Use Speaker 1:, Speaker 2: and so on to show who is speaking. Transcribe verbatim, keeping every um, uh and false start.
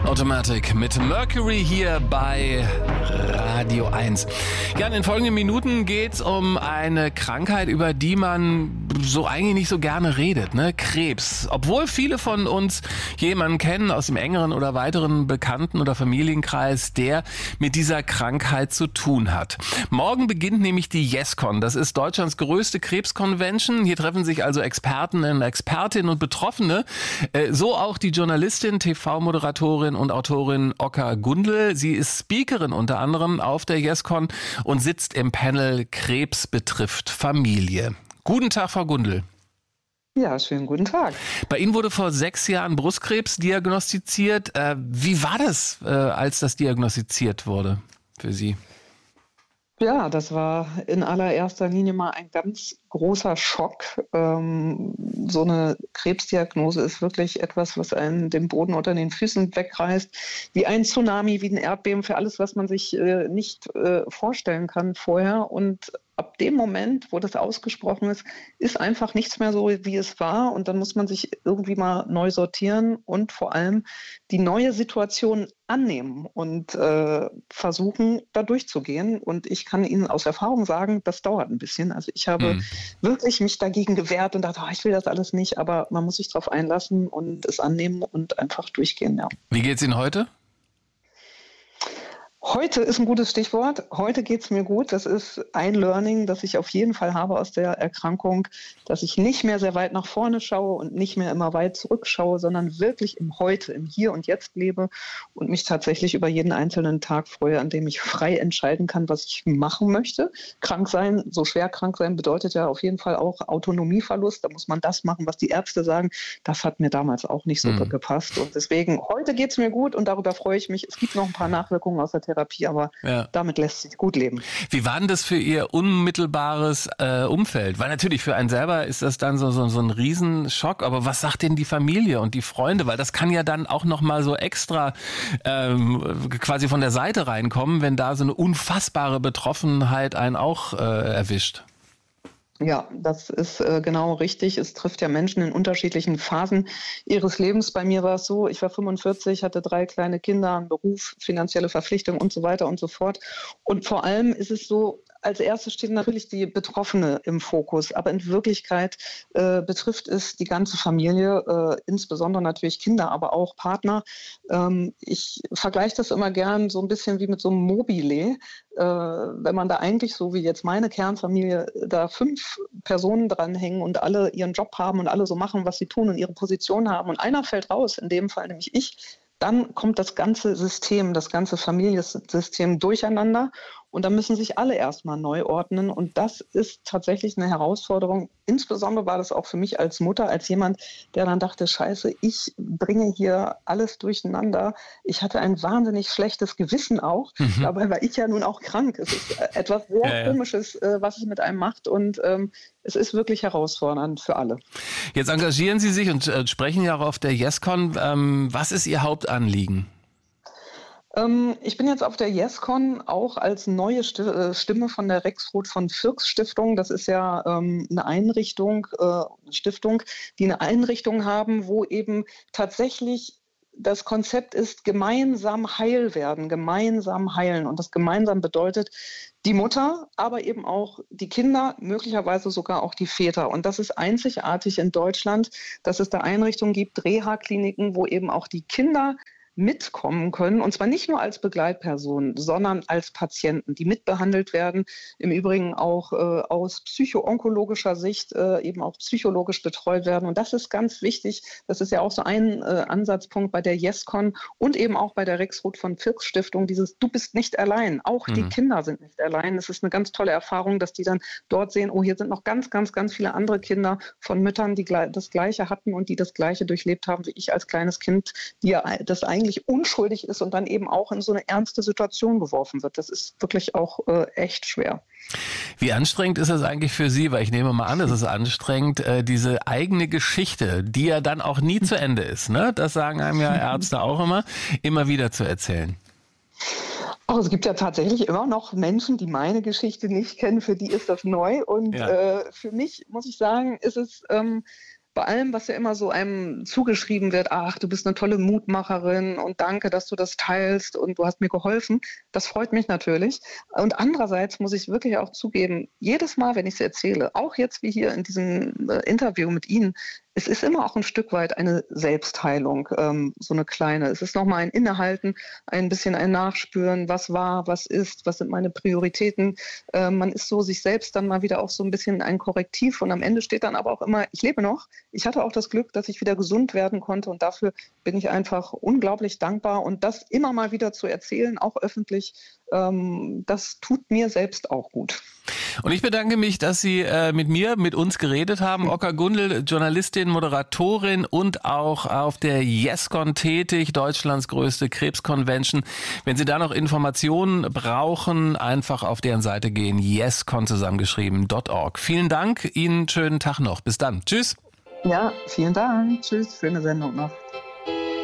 Speaker 1: Automatic mit Mercury hier bei Radio eins. Ja, in den folgenden Minuten geht's um eine Krankheit, über die man so eigentlich nicht so gerne redet, ne? Krebs. Obwohl viele von uns jemanden kennen aus dem engeren oder weiteren Bekannten- oder Familienkreis, der mit dieser Krankheit zu tun hat. Morgen beginnt nämlich die YesCon. Das ist Deutschlands größte Krebsconvention. Hier treffen sich also Experten, Expertinnen und Betroffene. So auch die Journalistin, T V-Moderatorin und Autorin Oka Gundel. Sie ist Speakerin unter anderem auf der YesCon und sitzt im Panel Krebs betrifft Familie. Guten Tag, Frau Gundel.
Speaker 2: Ja, schönen guten Tag.
Speaker 1: Bei Ihnen wurde vor sechs Jahren Brustkrebs diagnostiziert. Äh, wie war das, äh, als das diagnostiziert wurde für Sie?
Speaker 2: Ja, das war in allererster Linie mal ein ganz großer Schock. Ähm, so eine Krebsdiagnose ist wirklich etwas, was einen den Boden unter den Füßen wegreißt, wie ein Tsunami, wie ein Erdbeben, für alles, was man sich äh, nicht äh, vorstellen kann vorher. Und ab dem Moment, wo das ausgesprochen ist, ist einfach nichts mehr so, wie es war. Und dann muss man sich irgendwie mal neu sortieren und vor allem die neue Situation annehmen und äh, versuchen, da durchzugehen. Und ich kann Ihnen aus Erfahrung sagen, das dauert ein bisschen. Also ich habe mhm. wirklich mich dagegen gewehrt und dachte, oh, ich will das alles nicht. Aber man muss sich darauf einlassen und es annehmen und einfach durchgehen. Ja.
Speaker 1: Wie geht's Ihnen heute?
Speaker 2: Heute ist ein gutes Stichwort. Heute geht es mir gut. Das ist ein Learning, das ich auf jeden Fall habe aus der Erkrankung, dass ich nicht mehr sehr weit nach vorne schaue und nicht mehr immer weit zurückschaue, sondern wirklich im Heute, im Hier und Jetzt lebe und mich tatsächlich über jeden einzelnen Tag freue, an dem ich frei entscheiden kann, was ich machen möchte. Krank sein, so schwer krank sein, bedeutet ja auf jeden Fall auch Autonomieverlust. Da muss man das machen, was die Ärzte sagen. Das hat mir damals auch nicht so mhm. gepasst. Und deswegen, heute geht es mir gut und darüber freue ich mich. Es gibt noch ein paar Nachwirkungen aus der Therapie, aber ja. damit lässt sich gut leben.
Speaker 1: Wie war denn das für Ihr unmittelbares äh, Umfeld? Weil natürlich für einen selber ist das dann so, so, so ein Riesenschock, aber was sagt denn die Familie und die Freunde? Weil das kann ja dann auch nochmal so extra ähm, quasi von der Seite reinkommen, wenn da so eine unfassbare Betroffenheit einen auch äh, erwischt.
Speaker 2: Ja, das ist äh, genau richtig. Es trifft ja Menschen in unterschiedlichen Phasen ihres Lebens. Bei mir war es so, ich war fünfundvierzig, hatte drei kleine Kinder, einen Beruf, finanzielle Verpflichtungen und so weiter und so fort. Und vor allem ist es so, als erstes steht natürlich die Betroffene im Fokus, aber in Wirklichkeit äh, betrifft es die ganze Familie, äh, insbesondere natürlich Kinder, aber auch Partner. Ähm, ich vergleiche das immer gern so ein bisschen wie mit so einem Mobile. Äh, wenn man da eigentlich, so wie jetzt meine Kernfamilie, da fünf Personen dranhängen und alle ihren Job haben und alle so machen, was sie tun und ihre Position haben und einer fällt raus, in dem Fall nämlich ich, dann kommt das ganze System, das ganze Familiensystem durcheinander und da müssen sich alle erstmal neu ordnen und das ist tatsächlich eine Herausforderung. Insbesondere war das auch für mich als Mutter, als jemand, der dann dachte, scheiße, ich bringe hier alles durcheinander. Ich hatte ein wahnsinnig schlechtes Gewissen auch, mhm. dabei war ich ja nun auch krank. Es ist etwas sehr ja, ja. Komisches, was es mit einem macht und ähm, es ist wirklich herausfordernd für alle.
Speaker 1: Jetzt engagieren Sie sich und äh, sprechen ja auch auf der YesCon. Ähm, was ist Ihr Hauptanliegen?
Speaker 2: Ähm, ich bin jetzt auf der YesCon auch als neue Stimme von der Rexroth von Fircks Stiftung. Das ist ja ähm, eine Einrichtung, äh, Stiftung, die eine Einrichtung haben, wo eben tatsächlich das Konzept ist, gemeinsam heil werden, gemeinsam heilen. Und das gemeinsam bedeutet die Mutter, aber eben auch die Kinder, möglicherweise sogar auch die Väter. Und das ist einzigartig in Deutschland, dass es da Einrichtungen gibt, Reha-Kliniken, wo eben auch die Kinder mitkommen können, und zwar nicht nur als Begleitpersonen, sondern als Patienten, die mitbehandelt werden, im Übrigen auch äh, aus psycho-onkologischer Sicht äh, eben auch psychologisch betreut werden. Und das ist ganz wichtig. Das ist ja auch so ein äh, Ansatzpunkt bei der YesCon und eben auch bei der Rexroth von Fircks Stiftung, dieses Du bist nicht allein. Auch mhm. die Kinder sind nicht allein. Es ist eine ganz tolle Erfahrung, dass die dann dort sehen, oh, hier sind noch ganz, ganz, ganz viele andere Kinder von Müttern, die das Gleiche hatten und die das Gleiche durchlebt haben wie ich als kleines Kind, die ja das eigentlich unschuldig ist und dann eben auch in so eine ernste Situation geworfen wird. Das ist wirklich auch äh, echt schwer.
Speaker 1: Wie anstrengend ist das eigentlich für Sie? Weil ich nehme mal an, es ist anstrengend, äh, diese eigene Geschichte, die ja dann auch nie zu Ende ist, ne? Das sagen einem ja Ärzte auch immer, immer wieder zu erzählen.
Speaker 2: Oh, es gibt ja tatsächlich immer noch Menschen, die meine Geschichte nicht kennen, für die ist das neu. Und ja. äh, für mich, muss ich sagen, ist es ähm, bei allem, was ja immer so einem zugeschrieben wird, ach, du bist eine tolle Mutmacherin und danke, dass du das teilst und du hast mir geholfen, das freut mich natürlich. Und andererseits muss ich wirklich auch zugeben, jedes Mal, wenn ich es erzähle, auch jetzt wie hier in diesem äh, Interview mit Ihnen, es ist immer auch ein Stück weit eine Selbstheilung, ähm, so eine kleine. Es ist nochmal ein Innehalten, ein bisschen ein Nachspüren, was war, was ist, was sind meine Prioritäten. Äh, man ist so sich selbst dann mal wieder auch so ein bisschen ein Korrektiv und am Ende steht dann aber auch immer, ich lebe noch. Ich hatte auch das Glück, dass ich wieder gesund werden konnte und dafür bin ich einfach unglaublich dankbar und das immer mal wieder zu erzählen, auch öffentlich, ähm, das tut mir selbst auch gut.
Speaker 1: Und ich bedanke mich, dass Sie äh, mit mir, mit uns geredet haben. Oka Gundel, Journalistin, Moderatorin und auch auf der YesCon tätig, Deutschlands größte Krebsconvention. Wenn Sie da noch Informationen brauchen, einfach auf deren Seite gehen, yescon zusammengeschrieben Punkt org. Vielen Dank, Ihnen schönen Tag noch. Bis dann. Tschüss.
Speaker 2: Ja, vielen Dank. Tschüss, schöne Sendung noch.